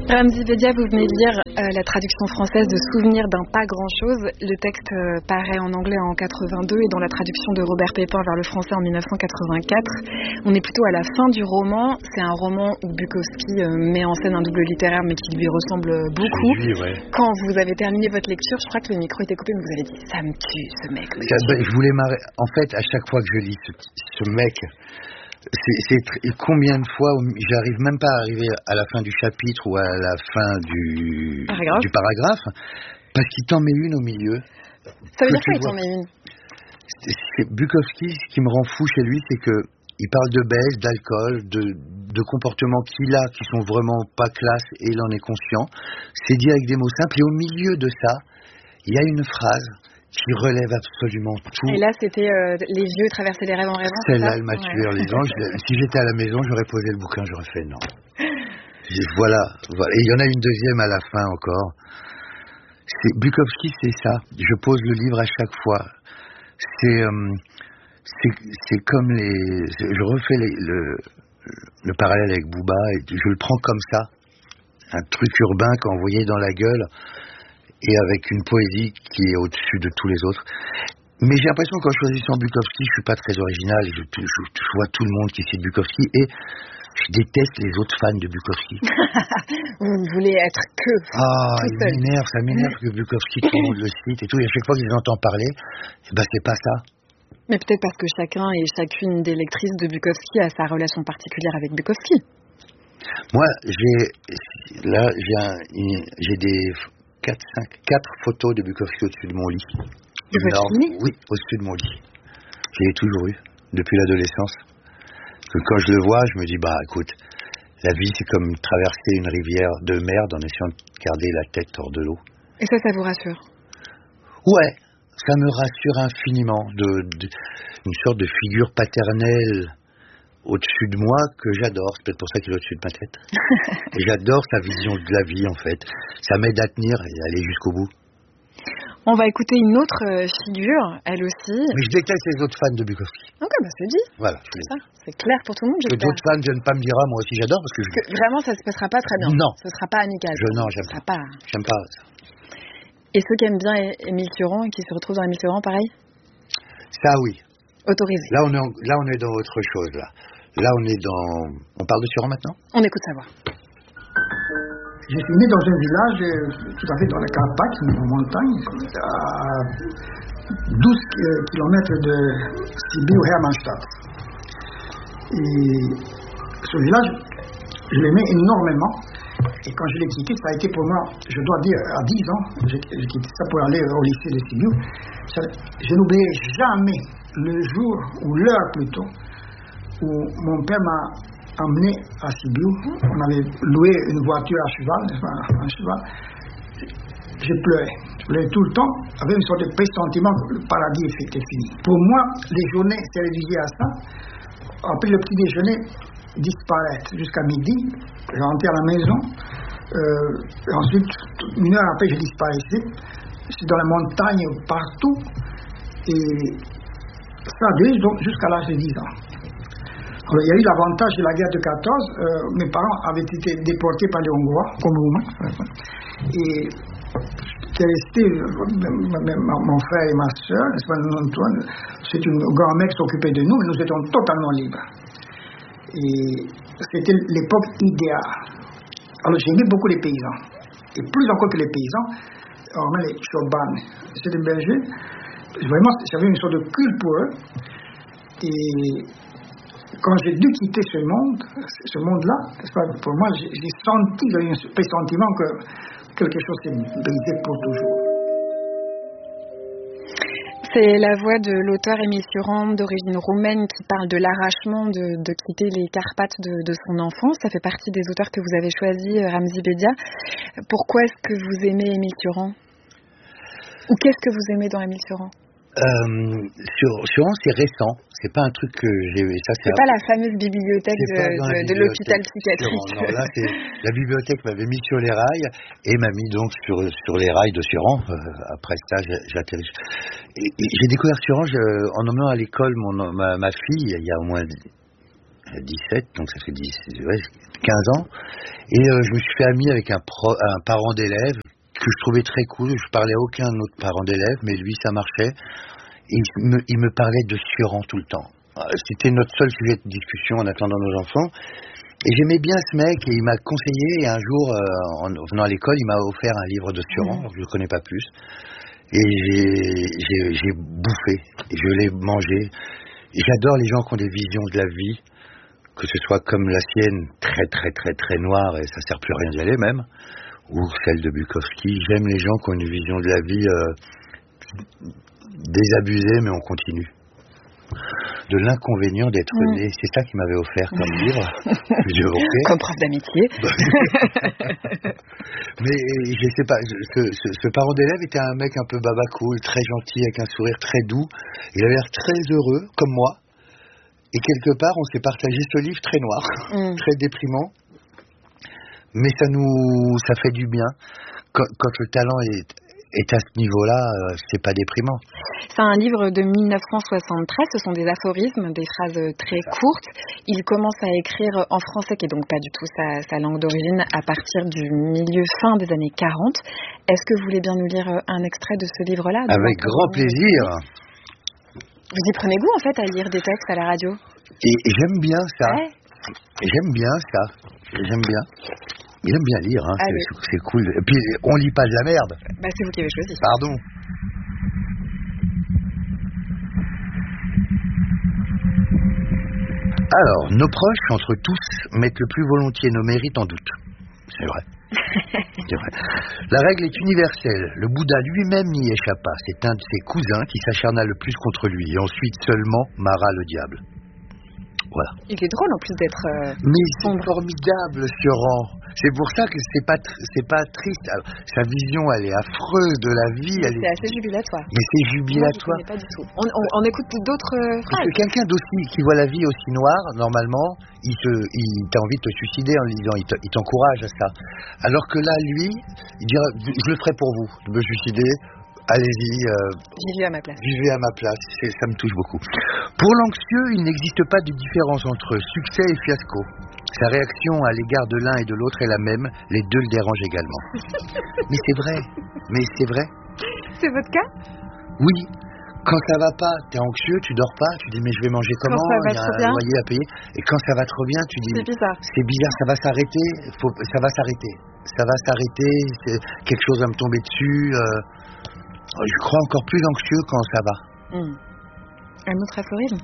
Ramzy Bedia, vous venez de lire la traduction française de Souvenir d'un pas grand-chose. Le texte paraît en anglais en 82 et dans la traduction de Robert Pépin vers le français en 1984. On est plutôt à la fin du roman. C'est un roman où Bukowski met en scène un double littéraire mais qui lui ressemble beaucoup. Lui, ouais. Quand vous avez terminé votre lecture, je crois que le micro était coupé, mais vous avez dit « ça me tue, ce mec ». Je voulais m'arrêter. En fait, à chaque fois que je lis ce mec... combien de fois j'arrive même pas à arriver à la fin du chapitre ou à la fin du paragraphe parce qu'il t'en met une au milieu. Ça veut dire quoi il t'en met une? Bukowski, ce qui me rend fou chez lui, c'est que il parle de baisse, d'alcool, de comportements qu'il a qui sont vraiment pas classe et il en est conscient. C'est dit avec des mots simples et au milieu de ça, il y a une phrase qui relève absolument tout. Et là, c'était les vieux traverser les rêves en rêvant. Celle-là, elle m'a tué en lisant. Si j'étais à la maison, j'aurais posé le bouquin, j'aurais fait non. Voilà. Et il y en a une deuxième à la fin encore. Bukowski, c'est ça. Je pose le livre à chaque fois. C'est comme je refais le parallèle avec Booba et je le prends comme ça. Un truc urbain qu'envoyé dans la gueule. Et avec une poésie qui est au-dessus de tous les autres. Mais j'ai l'impression qu'en choisissant Bukowski, je suis pas très original. Je vois tout le monde qui cite Bukowski et je déteste les autres fans de Bukowski. Vous voulez être que ça m'énerve que Bukowski, tout le monde le cite et tout. Et à chaque fois que je les entends parler, c'est pas ça. Mais peut-être parce que chacun et chacune des lectrices de Bukowski a sa relation particulière avec Bukowski. Moi, j'ai des... 4 photos de Bukowski au-dessus de mon lit. De votre lit? Oui, au-dessus de mon lit. Je l'ai toujours eu, depuis l'adolescence. Quand je le vois, je me dis, écoute, la vie c'est comme traverser une rivière de merde en essayant de garder la tête hors de l'eau. Et ça vous rassure? Ouais, ça me rassure infiniment. Une sorte de figure paternelle au-dessus de moi que j'adore, c'est peut-être pour ça qu'il est au-dessus de ma tête. Et j'adore sa vision de la vie en fait. Ça m'aide à tenir et à aller jusqu'au bout. On va écouter une autre figure, elle aussi. Mais je déteste les autres fans de Bukowski. Ok, c'est dit. Voilà. C'est ça, c'est clair pour tout le monde. Que d'autres fans viennent pas me dire moi aussi j'adore parce que vraiment ça se passera pas très bien. Non. Ce sera pas amical. J'aime pas. J'aime pas ça. Et ceux qui aiment bien Émile Cioran et qui se retrouvent dans Émile Cioran, pareil? Ça oui. Autorisé. Là on est dans autre chose là. Là, on parle de Cioran maintenant? On écoute sa voix. Je suis né dans un village tout à fait dans les Carpates, en montagne, à 12 km de Sibiu Hermannstadt. Et ce village, je l'aimais énormément. Et quand je l'ai quitté, ça a été pour moi, je dois dire, à 10 ans, j'ai quitté ça pour aller au lycée de Sibiu. Je n'oublierai jamais le jour, ou l'heure plutôt, où mon père m'a emmené à Sibiu. On avait loué une voiture à cheval, n'est-ce pas, un cheval. Je pleurais tout le temps, avec une sorte de pressentiment que le paradis était fini. Pour moi, les journées se réduisaient à ça. Après le petit déjeuner, disparaître jusqu'à midi, je rentrais à la maison. Ensuite, une heure après, je disparaissais. Je suis dans la montagne partout. Et ça a duré jusqu'à l'âge de 10 ans. Alors, il y a eu l'avantage de la guerre de 14. Mes parents avaient été déportés par les Hongrois, comme Roumains. Et j'étais resté, mon frère et ma soeur, Antoine, c'est un grand mec qui s'occupait de nous, et nous étions totalement libres. Et c'était l'époque idéale. Alors, j'aimais beaucoup les paysans. Et plus encore que les paysans, les choban, c'est des bergers. Vraiment, j'avais une sorte de culte pour eux. Et quand j'ai dû quitter ce monde-là, pour moi, j'ai senti un pressentiment que quelque chose s'est brisé pour toujours. C'est la voix de l'auteur Émile Cioran, d'origine roumaine, qui parle de l'arrachement de quitter les Carpates de son enfance. Ça fait partie des auteurs que vous avez choisis, Ramzy Bedia. Pourquoi est-ce que vous aimez Émile Cioran? Ou qu'est-ce que vous aimez dans Émile Cioran? Cioran, c'est récent. C'est pas un truc que j'ai. C'est pas la fameuse bibliothèque de l'hôpital psychiatrique. Non, là, la bibliothèque m'avait mis sur les rails et m'a mis donc sur les rails de Cioran. Après ça, j'atterris. Et j'ai découvert Cioran en emmenant à l'école ma fille il y a au moins 17, donc ça fait 15 ans. Et je me suis fait ami avec un parent d'élève que je trouvais très cool. Je parlais à aucun autre parent d'élève, mais lui, ça marchait. Et il me parlait de Sioran tout le temps. C'était notre seul sujet de discussion en attendant nos enfants. Et j'aimais bien ce mec et il m'a conseillé. Et un jour, en venant à l'école, il m'a offert un livre de Sioran. Je ne le connais pas plus. Et j'ai bouffé. Je l'ai mangé. Et j'adore les gens qui ont des visions de la vie, que ce soit comme la sienne, très très très très noire, et ça sert plus à rien d'y aller même, ou celle de Bukowski. J'aime les gens qui ont une vision de la vie désabusée, mais on continue. De l'inconvénient d'être né, c'est ça qu'il m'avait offert comme livre. Comme preuve d'amitié. Mais je sais pas, ce parent d'élève était un mec un peu baba cool, très gentil, avec un sourire très doux. Il avait l'air très heureux, comme moi. Et quelque part, on s'est partagé ce livre très noir, très déprimant. Mais ça fait du bien. Quand le talent est à ce niveau-là, c'est pas déprimant. C'est un livre de 1973, ce sont des aphorismes, des phrases très courtes. Il commence à écrire en français, qui est donc pas du tout sa langue d'origine, à partir du fin des années 40. Est-ce que vous voulez bien nous lire un extrait de ce livre-là? Avec grand plaisir. Vous y prenez goût en fait à lire des textes à la radio? Et j'aime bien ça. Ouais. J'aime bien ça. J'aime bien. Il aime bien lire, hein. C'est cool. Et puis, on lit pas de la merde. Bah, c'est vous qui avez choisi. Pardon. Alors, nos proches, entre tous, mettent le plus volontiers nos mérites en doute. C'est vrai. C'est vrai. La règle est universelle. Le Bouddha lui-même n'y échappa. C'est un de ses cousins qui s'acharna le plus contre lui. Et ensuite seulement Mara le diable. Voilà. Il est drôle en plus d'être... Mais c'est formidable, Sioran. C'est pour ça que c'est pas triste. Alors, sa vision, elle est affreuse de la vie. C'est assez jubilatoire. Mais c'est jubilatoire. Moi, je ne connais pas du tout. On écoute d'autres phrases. Parce que quelqu'un qui voit la vie aussi noire, normalement, t'as envie de te suicider en le lisant. Il t'encourage à ça. Alors que là, lui, il dira, je le ferai pour vous, de me suicider. Allez-y. Vivez à ma place. Vivez à ma place. Ça me touche beaucoup. Pour l'anxieux, il n'existe pas de différence entre succès et fiasco. Sa réaction à l'égard de l'un et de l'autre est la même. Les deux le dérangent également. Mais c'est vrai. C'est votre cas? Oui. Quand ça va pas, t'es anxieux, tu dors pas, tu dis mais je vais manger comment? Il y a un loyer à payer. Et quand ça va trop bien, tu dis c'est bizarre, ça va s'arrêter. Ça va s'arrêter. Quelque chose va me tomber dessus. Je crois encore plus anxieux quand ça va. Un autre aphorisme?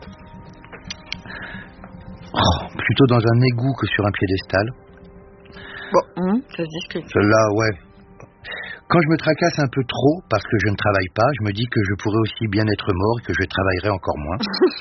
Plutôt dans un égout que sur un piédestal. Bon, ça se discute. Celle-là, ouais. Quand je me tracasse un peu trop parce que je ne travaille pas, je me dis que je pourrais aussi bien être mort et que je travaillerai encore moins.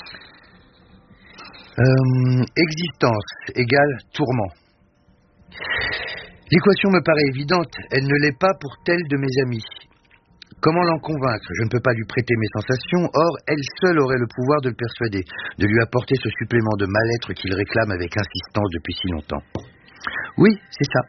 Existence égale tourment. L'équation me paraît évidente. Elle ne l'est pas pour telle de mes amies. Comment l'en convaincre? Je ne peux pas lui prêter mes sensations, or elle seule aurait le pouvoir de le persuader, de lui apporter ce supplément de mal-être qu'il réclame avec insistance depuis si longtemps. Oui, c'est ça.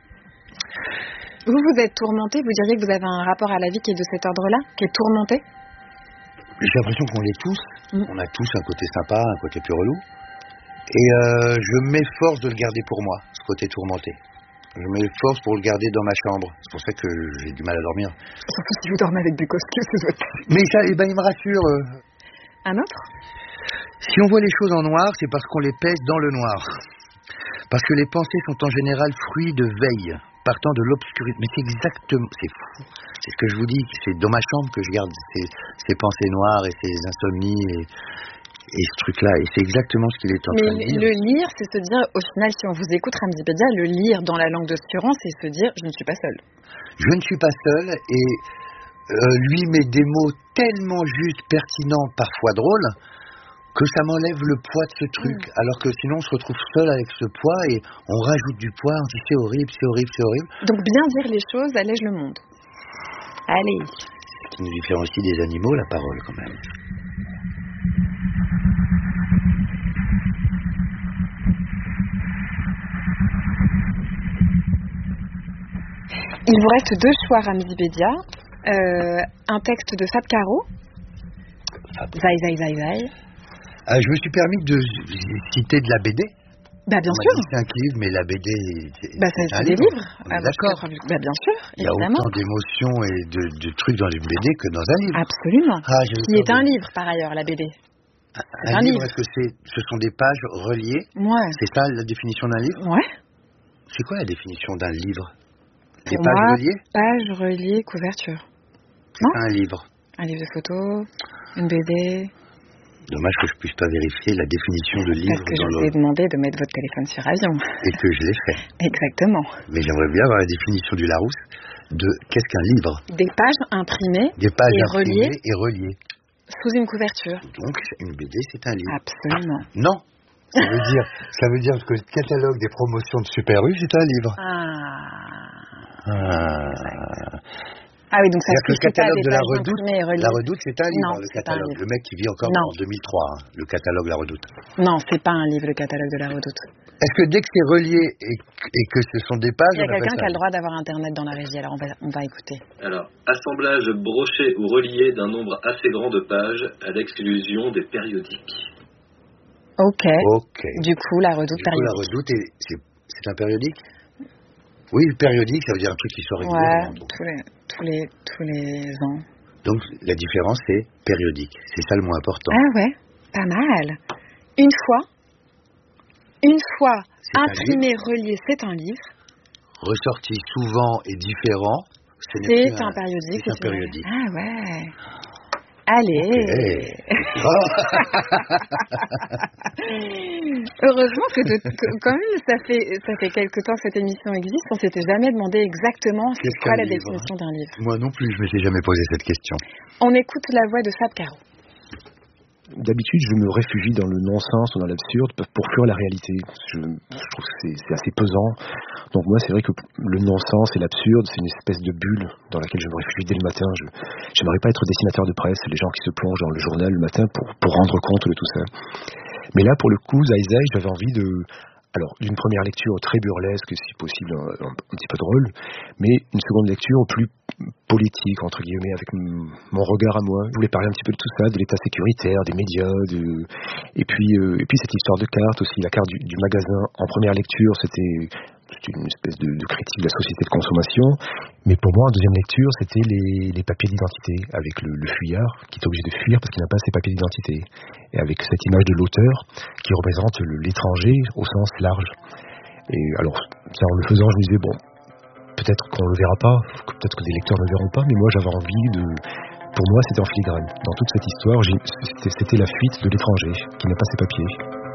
Vous êtes tourmenté, vous diriez que vous avez un rapport à la vie qui est de cet ordre-là, qui est tourmenté? J'ai l'impression qu'on l'est tous. On a tous un côté sympa, un côté plus relou. Et je m'efforce de le garder pour moi, ce côté tourmenté. Je m'efforce pour le garder dans ma chambre. C'est pour ça que j'ai du mal à dormir. Surtout si vous dormez avec Bukowski, mais ça, il me rassure. Un autre? Si on voit les choses en noir, c'est parce qu'on les pèse dans le noir. Parce que les pensées sont en général fruits de veille, partant de l'obscurité. Mais c'est exactement... C'est fou. C'est ce que je vous dis. C'est dans ma chambre que je garde ces pensées noires et ces insomnies et ce truc-là, et c'est exactement ce qu'il est en train de dire. Mais le lire, c'est se dire, au final, si on vous écoute, Ramzipédia, le lire dans la langue de Sioran, c'est se dire, je ne suis pas seul. Je ne suis pas seul, et lui met des mots tellement justes, pertinents, parfois drôles, que ça m'enlève le poids de ce truc, alors que sinon on se retrouve seul avec ce poids, et on rajoute du poids, on dit c'est horrible, c'est horrible, c'est horrible. Donc bien dire les choses allège le monde. Allez. Ce qui nous différencie des animaux, la parole, quand même. Il vous reste deux choix, Ramzipédia. Un texte de Fab Caro. Zai, zai, zai, zai. Je me suis permis de citer de la BD. Bien sûr. C'est un livre, mais la BD, c'est un livre. D'accord. Bien sûr, il y a autant d'émotions et de trucs dans une BD que dans un livre. Absolument. Qui est un livre, par ailleurs, la BD. Un livre, est-ce que ce sont des pages reliées? Ouais. C'est ça la définition d'un livre? Ouais. C'est quoi la définition d'un livre? Des Pour pages moi, reliées? Pages reliées, couverture. C'est pas un livre. Un livre de photos, une BD. Dommage que je puisse pas vérifier la définition de livre. Parce que je vous ai demandé de mettre votre téléphone sur avion. Et que je l'ai fait. Exactement. Mais j'aimerais bien avoir la définition du Larousse de qu'est-ce qu'un livre? Des pages imprimées. Des pages imprimées et reliées. Sous une couverture. Donc, une BD, c'est un livre. Absolument. Non. Ça veut dire que le catalogue des promotions de Super U, c'est un livre. Oui, donc ça le catalogue de la Redoute, c'est un livre. Non, le catalogue. Le mec qui vit encore en 2003, le catalogue de la Redoute. Non, c'est pas un livre, le catalogue de la Redoute. Est-ce que dès que c'est relié et que ce sont des pages... Il y a quelqu'un qui a le droit d'avoir Internet dans la régie, alors on va écouter. Alors, assemblage broché ou relié d'un nombre assez grand de pages à l'exclusion des périodiques. Ok. Du coup, la Redoute périodique. La Redoute, c'est un périodique? Oui, le périodique, ça veut dire un truc qui sort régulièrement. Ouais, tous les ans. Donc, la différence, c'est périodique. C'est ça le mot important. Ah ouais, pas mal. Une fois imprimé, relié, c'est un livre. Ressorti souvent et différent, c'est un périodique. C'est un périodique. Ah ouais. Allez. Okay. Heureusement que quand même ça fait quelque temps que cette émission existe, on s'était jamais demandé exactement c'est quoi la définition d'un livre. Moi non plus, je me suis jamais posé cette question. On écoute la voix de Fab Caro. D'habitude, je me réfugie dans le non-sens ou dans l'absurde pour fuir la réalité. Je trouve que c'est assez pesant. Donc moi, c'est vrai que le non-sens et l'absurde, c'est une espèce de bulle dans laquelle je me réfugie dès le matin. J'aimerais pas être dessinateur de presse, les gens qui se plongent dans le journal le matin pour rendre compte de tout ça. Mais là, pour le coup, Zai Zai, j'avais envie d'une première lecture très burlesque, si possible un petit peu drôle, mais une seconde lecture plus politique, entre guillemets, avec mon regard à moi. Je voulais parler un petit peu de tout ça, de l'état sécuritaire, des médias, et puis cette histoire de carte aussi, la carte du magasin. En première lecture, c'était une espèce de critique de la société de consommation, mais pour moi, en deuxième lecture, c'était les papiers d'identité, avec le fuyard qui est obligé de fuir parce qu'il n'a pas ses papiers d'identité, et avec cette image de l'auteur qui représente l'étranger au sens large. Et alors, ça, en le faisant, je me disais, bon, peut-être qu'on ne le verra pas, peut-être que des lecteurs ne le verront pas, mais moi, j'avais envie pour moi, c'était en filigrane. Dans toute cette histoire, c'était la fuite de l'étranger qui n'a pas ses papiers.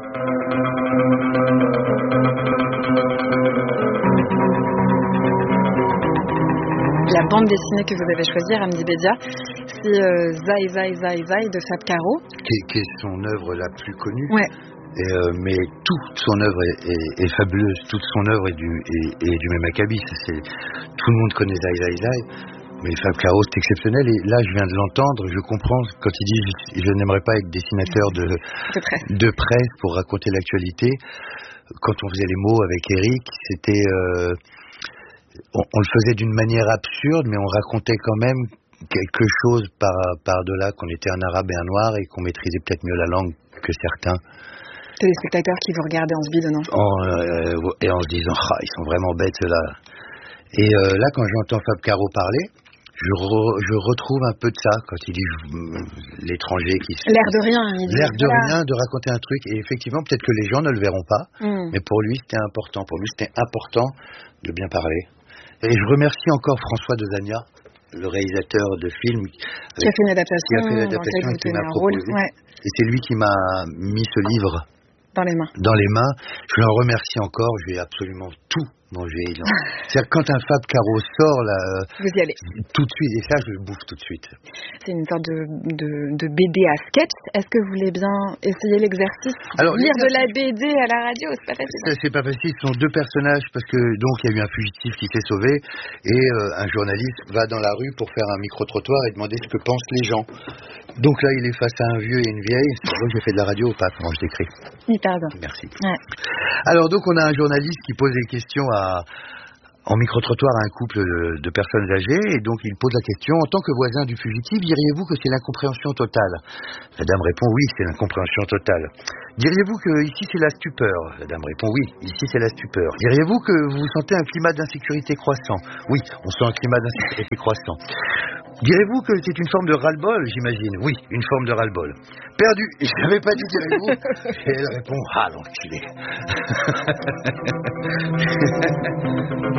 La bande dessinée que vous avez choisie, Ramdi Bedia, c'est Zai Zai Zai Zai de Fab Caro. Qui est son œuvre la plus connue. Ouais. Mais toute son œuvre est fabuleuse, toute son œuvre est du même acabit. Tout le monde connaît Zai Zai Zai, mais Fab Caro c'est exceptionnel. Et là, je viens de l'entendre, je comprends quand il dit je n'aimerais pas être dessinateur de presse pour raconter l'actualité. Quand on faisait les mots avec Eric, c'était on le faisait d'une manière absurde, mais on racontait quand même quelque chose par-delà, qu'on était un arabe et un noir et qu'on maîtrisait peut-être mieux la langue que certains. Téléspectateurs qui vous regardaient en se bidonnant. Et en se disant, ils sont vraiment bêtes ceux-là. Et là, quand j'entends Fab Caro parler, je retrouve un peu de ça, quand il dit l'étranger qui se... L'air de rien. L'air de rien, de raconter un truc. Et effectivement, peut-être que les gens ne le verront pas, mais pour lui, c'était important. Pour lui, c'était important de bien parler. Et je remercie encore François Dezania, le réalisateur de films qui a fait une adaptation et qui m'a proposé. Ouais. Et c'est lui qui m'a mis ce livre dans les mains. Je le remercie encore. Je vais absolument tout manger. C'est-à-dire quand un Fab Caro sort là, vous y allez tout de suite, et ça je le bouffe tout de suite. C'est une sorte de BD à sketch. Est-ce que vous voulez bien essayer l'exercice? Alors, lire de la BD à la radio, c'est pas facile. C'est pas facile. Ce sont deux personnages parce que donc il y a eu un fugitif qui s'est sauvé et un journaliste va dans la rue pour faire un micro-trottoir et demander ce que pensent les gens. Donc là, il est face à un vieux et une vieille. C'est pour ça que j'ai fait de la radio au pas quand je t'écris. Hyper bien. Merci. Ouais. Alors donc on a un journaliste qui pose des questions en micro-trottoir à un couple de personnes âgées, et donc il pose la question: en tant que voisin du fugitif, diriez-vous que c'est l'incompréhension totale? La dame répond: oui, c'est l'incompréhension totale. Diriez-vous que ici c'est la stupeur? La dame répond: oui, ici c'est la stupeur. Diriez-vous que vous sentez un climat d'insécurité croissant? Oui, on sent un climat d'insécurité croissant. Direz-vous que c'est une forme de ras-le-bol, j'imagine? Oui, une forme de ras-le-bol. Perdu. Et je n'avais pas dit direz-vous. Et elle répond: ah l'enculé.